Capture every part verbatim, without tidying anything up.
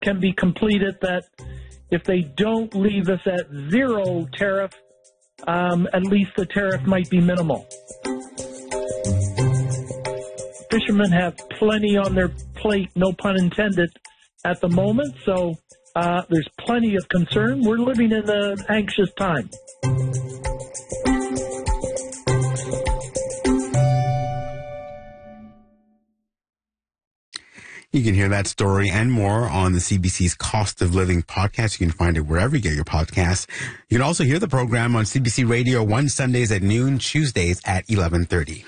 can be completed that if they don't leave us at zero tariff, um, at least the tariff might be minimal. Fishermen have plenty on their plate, no pun intended, at the moment, so uh, there's plenty of concern. We're living in an anxious time. You can hear that story and more on the C B C's Cost of Living podcast. You can find it wherever you get your podcasts. You can also hear the program on C B C Radio one Sundays at noon, Tuesdays at eleven thirty.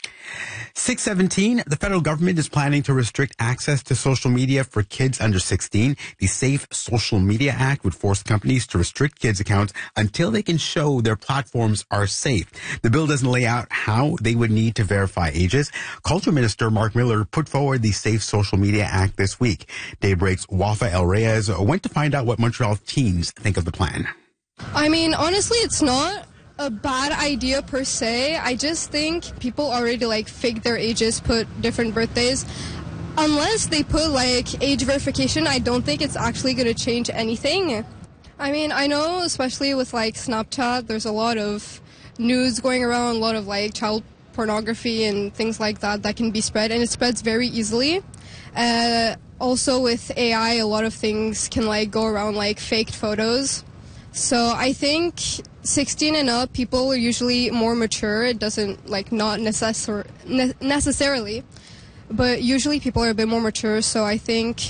six seventeen, the federal government is planning to restrict access to social media for kids under sixteen. The Safe Social Media Act would force companies to restrict kids' accounts until they can show their platforms are safe. The bill doesn't lay out how they would need to verify ages. Culture Minister Mark Miller put forward the Safe Social Media Act this week. Daybreak's Wafa El Reyes went to find out what Montreal teens think of the plan. I mean, honestly, it's not a bad idea per se. I just think people already like fake their ages, put different birthdays. Unless they put like age verification, I don't think it's actually going to change anything. I mean, I know especially with like Snapchat, there's a lot of news going around, a lot of like child pornography and things like that that can be spread, and it spreads very easily. Uh, also with A I, a lot of things can like go around like faked photos. So I think sixteen and up, people are usually more mature. It doesn't, like, not necessar- ne- necessarily, but usually people are a bit more mature. So I think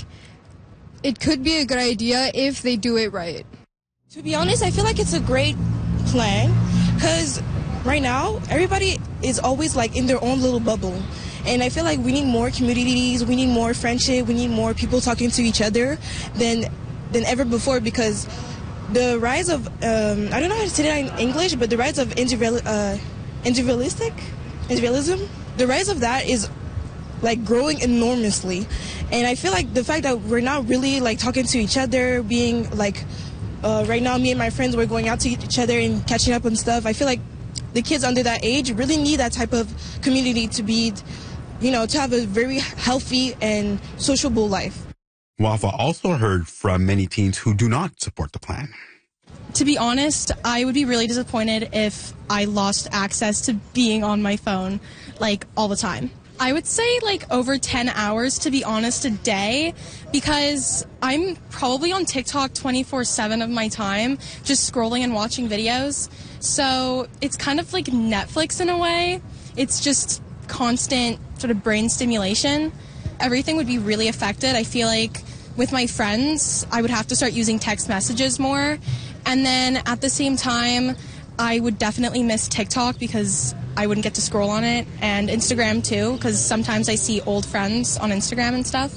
it could be a good idea if they do it right. To be honest, I feel like it's a great plan because right now everybody is always, like, in their own little bubble. And I feel like we need more communities, we need more friendship, we need more people talking to each other than than ever before, because the rise of, um, I don't know how to say that in English, but the rise of individual, uh, individualistic, individualism, the rise of that is like growing enormously. And I feel like the fact that we're not really like talking to each other, being like, uh, right now me and my friends, we're going out to each other and catching up on stuff. I feel like the kids under that age really need that type of community to be, you know, to have a very healthy and sociable life. Wafa also heard from many teens who do not support the plan. To be honest, I would be really disappointed if I lost access to being on my phone, like, all the time. I would say, like, over ten hours, to be honest, a day, because I'm probably on TikTok twenty-four seven of my time, just scrolling and watching videos. So it's kind of like Netflix in a way. It's just constant sort of brain stimulation. Everything would be really affected. I feel like with my friends, I would have to start using text messages more. And then at the same time, I would definitely miss TikTok because I wouldn't get to scroll on it, and Instagram too, because sometimes I see old friends on Instagram and stuff.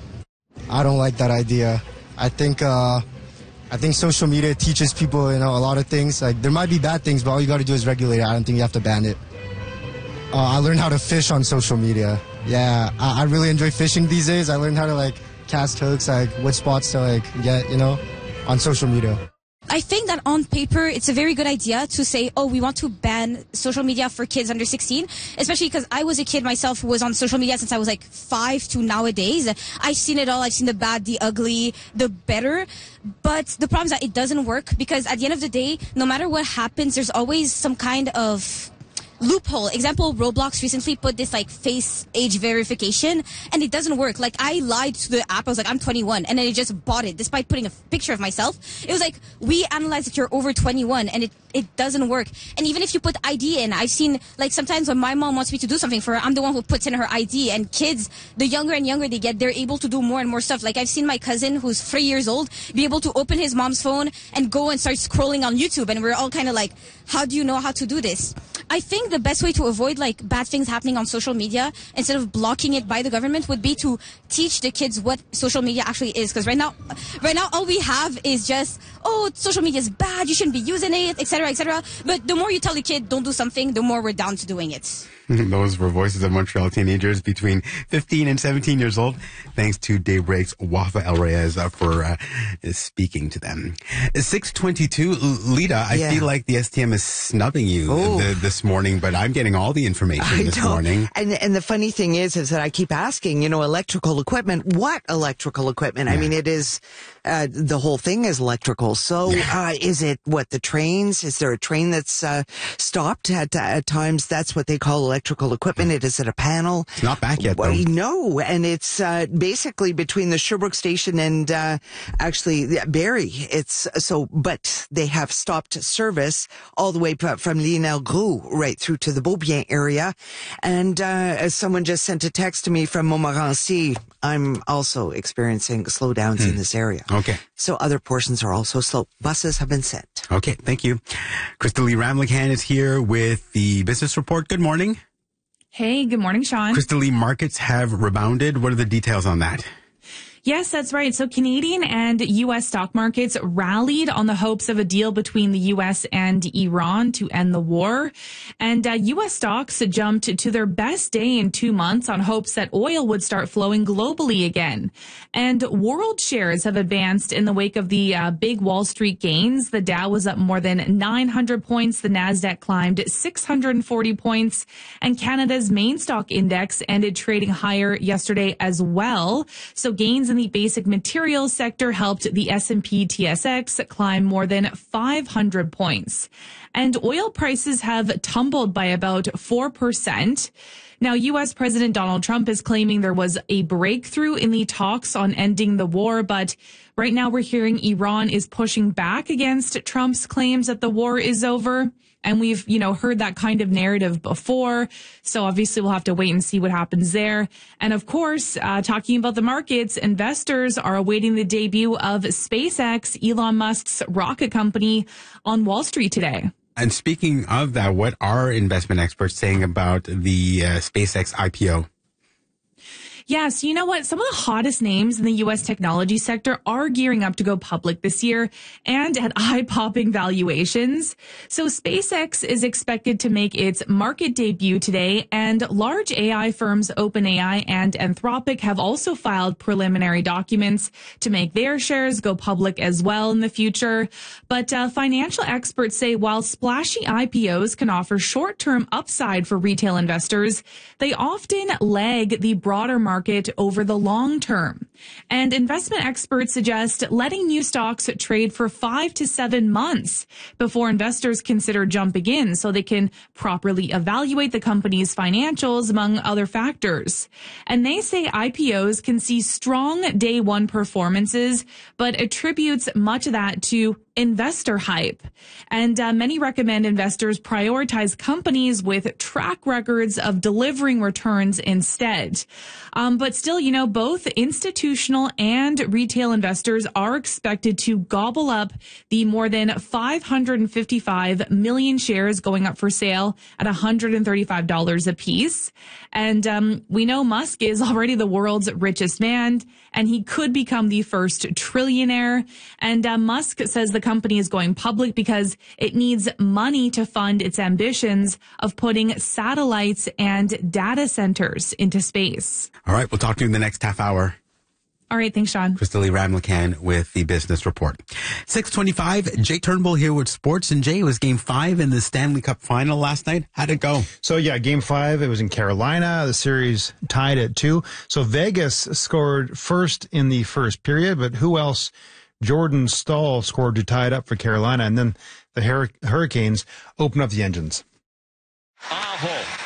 I don't like that idea. I think uh, I think social media teaches people, you know, a lot of things. Like, there might be bad things, but all you got to do is regulate it. I don't think you have to ban it. Uh, I learned how to fish on social media. Yeah, I, I really enjoy fishing these days. I learned how to, like, cast hooks, like, what spots to, like, get, you know, on social media. I think that on paper, it's a very good idea to say, oh, we want to ban social media for kids under sixteen, especially because I was a kid myself who was on social media since I was like five to nowadays. I've seen it all. I've seen the bad, the ugly, the better. But the problem is that it doesn't work, because at the end of the day, no matter what happens, there's always some kind of loophole. Example, Roblox recently put this like face age verification, and it doesn't work. Like, I lied to the app. I was like, I'm twenty-one, and then it just bought it despite putting a picture of myself. It was like, we analyze that you're over twenty-one, and it it doesn't work. And even if you put I D in, I've seen, like, sometimes when my mom wants me to do something for her, I'm the one who puts in her I D. And kids, the younger and younger they get, they're able to do more and more stuff. Like, I've seen my cousin, who's three years old, be able to open his mom's phone and go and start scrolling on YouTube, and we're all kind of like, how do you know how to do this? I think the best way to avoid like bad things happening on social media, instead of blocking it by the government, would be to teach the kids what social media actually is. Because right now, right now, all we have is just, oh, social media is bad, you shouldn't be using it, et cetera, et cetera. But the more you tell the kid don't do something, the more we're down to doing it. Those were voices of Montreal teenagers between fifteen and seventeen years old. Thanks to Daybreak's Wafa El Reyes uh, for uh, speaking to them. six twenty-two, Lita, I yeah. feel like the S T M is snubbing you the, this morning, but I'm getting all the information I this know. morning. And and the funny thing is, is that I keep asking, you know, electrical equipment, what electrical equipment? Yeah. I mean, it is, uh, the whole thing is electrical. So, uh, is it what the trains? Is there a train that's, uh, stopped at, at times? That's what they call electrical equipment. It is it a panel? It's not back yet, though. Well, no, and it's, uh, basically between the Sherbrooke station and, uh, actually Barrie. It's so, but they have stopped service all the way from Lionel-Groux right through to the Beaubien area. And, uh, as someone just sent a text to me from Montmorency, I'm also experiencing slowdowns hmm. in this area. Okay. So other portions are also slow. Buses have been sent. Okay, thank you. Krista Lee Ramlichan is here with the Business Report. Good morning. Hey, good morning, Sean. Krista Lee, markets have rebounded. What are the details on that? Yes, that's right. So Canadian and U S stock markets rallied on the hopes of a deal between the U S and Iran to end the war. And uh, U S stocks jumped to their best day in two months on hopes that oil would start flowing globally again. And world shares have advanced in the wake of the uh, big Wall Street gains. The Dow was up more than nine hundred points. The Nasdaq climbed six hundred forty points. And Canada's main stock index ended trading higher yesterday as well. So gains in the basic materials sector helped the S and P T S X climb more than five hundred points. And oil prices have tumbled by about four percent. Now, U S President Donald Trump is claiming there was a breakthrough in the talks on ending the war, but right now we're hearing Iran is pushing back against Trump's claims that the war is over. And we've, you know, heard that kind of narrative before. So obviously we'll have to wait and see what happens there. And of course, uh, talking about the markets, investors are awaiting the debut of SpaceX, Elon Musk's rocket company, on Wall Street today. And speaking of that, what are investment experts saying about the uh, SpaceX I P O? Yeah, so you know what? Some of the hottest names in the U S technology sector are gearing up to go public this year and at eye-popping valuations. So SpaceX is expected to make its market debut today, and large A I firms OpenAI and Anthropic have also filed preliminary documents to make their shares go public as well in the future. But uh, financial experts say while splashy I P Os can offer short-term upside for retail investors, they often lag the broader market market over the long term. And investment experts suggest letting new stocks trade for five to seven months before investors consider jumping in so they can properly evaluate the company's financials, among other factors. And they say I P Os can see strong day one performances, but attributes much of that to investor hype. And uh, many recommend investors prioritize companies with track records of delivering returns instead. Um, but still, you know, both institutional and retail investors are expected to gobble up the more than five hundred fifty-five million shares going up for sale at one hundred thirty-five dollars a piece. And um, we know Musk is already the world's richest man, and he could become the first trillionaire. And uh, Musk says the company is going public because it needs money to fund its ambitions of putting satellites and data centers into space. All right, we'll talk to you in the next half hour. All right, thanks, Sean. Krista Lee Ramlichan with the Business Report. six twenty-five, Jay Turnbull here with sports. And Jay, it was game five in the Stanley Cup final last night. How'd it go? So, yeah, game five, it was in Carolina. The series tied at two. So Vegas scored first in the first period, but who else? Jordan Staal scored to tie it up for Carolina. And then the Hur- Hurricanes opened up the engines. Aho.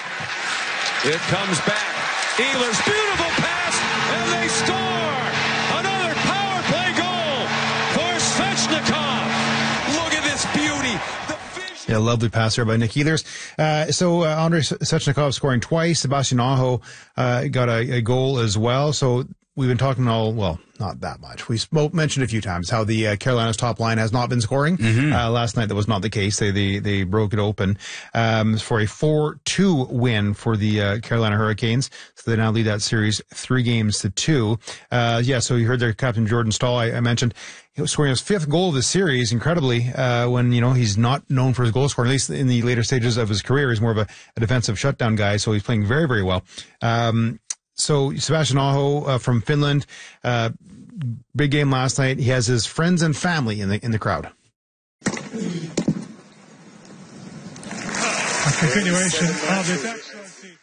It comes back. Ehlers, beautiful pass, and they score! Another power play goal for Svechnikov. Look at this beauty. The vision. Yeah, lovely pass there by Nick Ehlers. Uh, so uh, Andrei Svechnikov scoring twice. Sebastian Aho uh, got a, a goal as well. So we've been talking all, well, not that much. We spoke, mentioned a few times how the uh, Carolina's top line has not been scoring. Mm-hmm. Uh, last night that was not the case. They they, they broke it open um, for a four two win for the uh, Carolina Hurricanes. So they now lead that series three games to two. Uh, yeah, so you heard their captain Jordan Staal, I, I mentioned. He was scoring his fifth goal of the series, incredibly, uh, when, you know, he's not known for his goal scoring, at least in the later stages of his career. He's more of a, a defensive shutdown guy, so he's playing very, very well. Um, so Sebastian Aho uh, from Finland, uh, big game last night. He has his friends and family in the in the crowd. A continuation of his excellent season.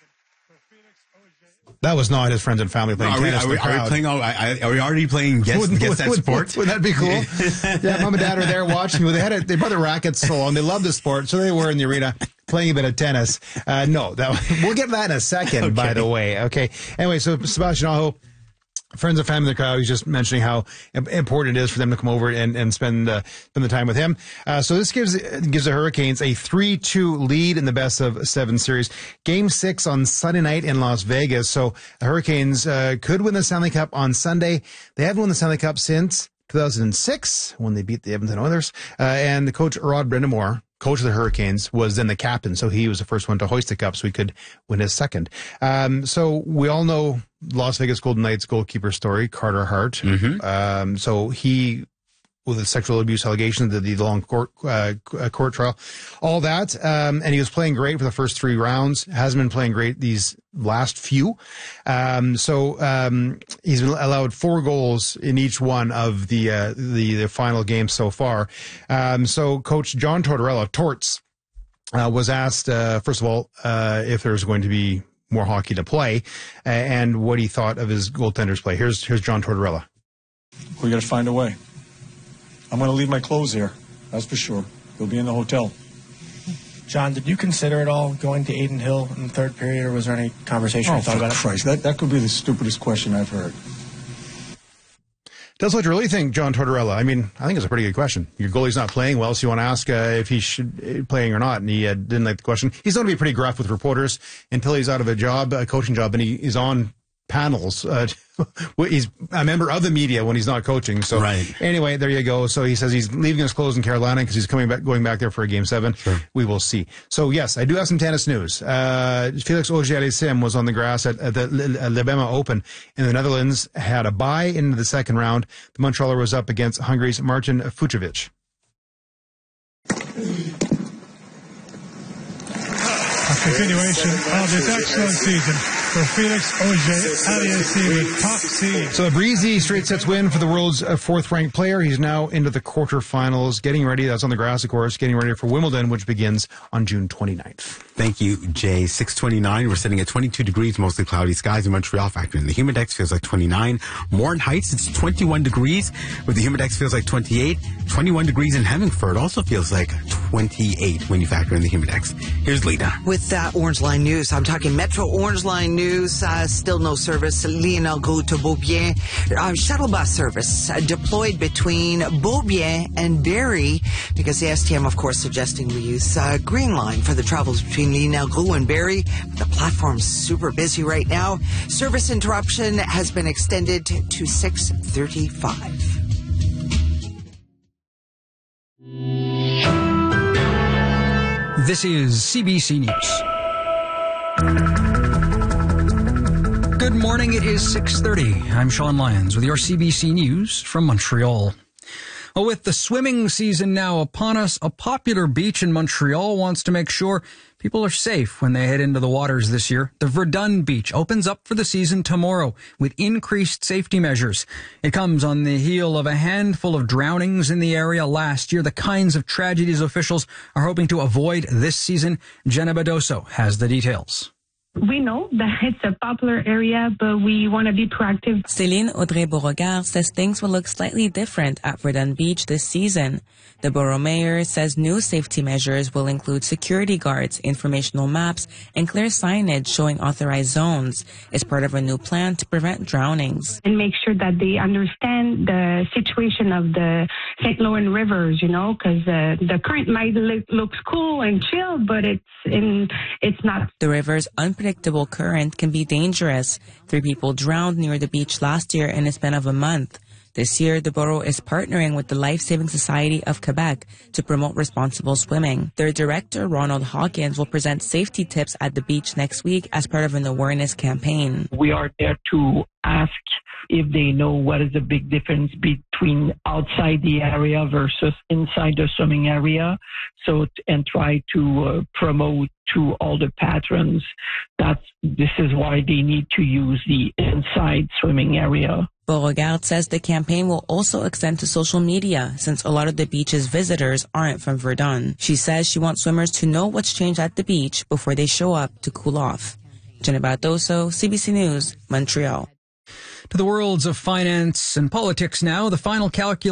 That was not his friends and family playing are we, tennis. Are we, are we playing? All, are we already playing guest, wouldn't, guest would, that sport? Would, wouldn't that be cool? Yeah, mom and dad are there watching. They had a, they brought their rackets so long. They love the sport, so they were in the arena playing a bit of tennis. Uh, no, that, we'll get to that in a second. Okay. By the way, okay. Anyway, so Sebastian Aho, friends and family in the crowd. He's just mentioning how important it is for them to come over and, and spend uh, spend the time with him. Uh, so this gives gives the Hurricanes a three two lead in the best of seven series. Game six on Sunday night in Las Vegas. So the Hurricanes uh, could win the Stanley Cup on Sunday. They haven't won the Stanley Cup since two thousand six when they beat the Edmonton Oilers. Uh, and the coach Rod Brind'Amour, coach of the Hurricanes, was then the captain, so he was the first one to hoist the cup, so he could win his second. Um, so we all know Las Vegas Golden Knights goalkeeper story, Carter Hart. Mm-hmm. Um, so he, with the sexual abuse allegations, the, the long court uh, court trial, all that, um, and he was playing great for the first three rounds. Hasn't been playing great these last few. Um, so um, he's been allowed four goals in each one of the uh, the, the final games so far. Um, so Coach John Tortorella, Torts, uh, was asked uh, first of all uh, if there's going to be more hockey to play, uh, and what he thought of his goaltenders' play. Here's here's John Tortorella. We got to find a way. I'm going to leave my clothes here, that's for sure. They'll be in the hotel. John, did you consider at all going to Adin Hill in the third period, or was there any conversation oh, you thought about Christ. it? That, that could be the stupidest question I've heard. That's what you really think, John Tortorella. I mean, I think it's a pretty good question. Your goalie's not playing well, so you want to ask uh, if he should be playing or not, and he uh, didn't like the question. He's going to be pretty gruff with reporters until he's out of a job, a coaching job, and he is on panels. Uh, he's a member of the media when he's not coaching. So right. Anyway, there you go. So he says he's leaving his clothes in Carolina because he's coming back, going back there for a game seven. Sure. We will see. So yes, I do have some tennis news. Uh, Felix Auger-Aliassime was on the grass at, at the Libema Open in the Netherlands, had a bye into the second round. The Montrealer was up against Hungary's Martin Fucsovics. A continuation of his excellent season for Felix Auger-Aliassime, top seed. So a breezy straight sets win for the world's fourth ranked player. He's now into the quarterfinals, getting ready. That's on the grass, of course, getting ready for Wimbledon, which begins on June twenty-ninth. Thank you, Jay. six twenty-nine. We're sitting at twenty-two degrees, mostly cloudy skies in Montreal. Factor in the humidex, feels like twenty-nine. Morin Heights, it's twenty-one degrees. With the humidex, feels like twenty-eight. twenty-one degrees in Hemmingford, also feels like twenty-eight when you factor in the humidex. Here's Lita. With uh, Orange Line News, I'm talking Metro Orange Line News. Uh, still no service. Lionel Groux to Beaubien. Uh, shuttle bus service uh, deployed between Beaubien and Barrie, because the S T M, of course, suggesting we use uh, Green Line for the travels between Lionel Groux and Barrie. The platform's super busy right now. Service interruption has been extended to six thirty-five. This is C B C News. Good morning, it is six thirty. I'm Sean Lyons with your C B C News from Montreal. Well, with the swimming season now upon us, a popular beach in Montreal wants to make sure people are safe when they head into the waters this year. The Verdun Beach opens up for the season tomorrow with increased safety measures. It comes on the heel of a handful of drownings in the area last year, the kinds of tragedies officials are hoping to avoid this season. Jenna Badoso has the details. We know that it's a popular area, but we want to be proactive. Céline Audrey-Beauregard says things will look slightly different at Verdun Beach this season. The borough mayor says new safety measures will include security guards, informational maps, and clear signage showing authorized zones. It's part of a new plan to prevent drownings. And make sure that they understand the situation of the Saint Laurent rivers, you know, because uh, the current might look looks cool and chill, but it's in it's not. The river's unpredictable unpredictable current can be dangerous. Three people drowned near the beach last year in a span of a month. This year, the borough is partnering with the Life Saving Society of Quebec to promote responsible swimming. Their director, Ronald Hawkins, will present safety tips at the beach next week as part of an awareness campaign. We are there to ask if they know what is the big difference between outside the area versus inside the swimming area. So, and try to uh, promote to all the patrons that this is why they need to use the inside swimming area. Beauregard says the campaign will also extend to social media since a lot of the beach's visitors aren't from Verdun. She says she wants swimmers to know what's changed at the beach before they show up to cool off. Jenna Bartoso, C B C News, Montreal. To the worlds of finance and politics now, the final calculation